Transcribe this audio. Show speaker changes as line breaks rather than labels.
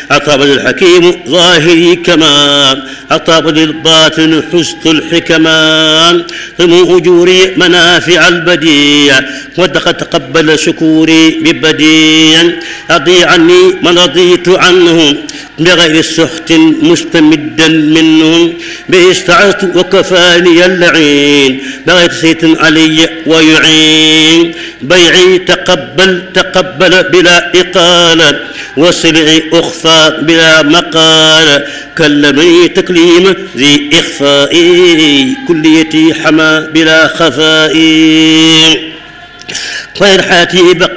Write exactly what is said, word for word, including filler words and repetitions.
أطاب الحكيم ظاهري كما أطاب الباطن حسن الحكمان ثم أجوري منافع البديع وقد تقبل شكوري ببديع أضي عني من رضيت عنه بغير سخط مستمدا منهم به استعذت وكفاني اللعين بغير سيط علي ويعين بيعي تقبل تقبل بلا إقالة وسلعي أخفى بلا مقال كلمني تكليم ذي إخفائي كليتي حما بلا خفائي خير حياتي بقى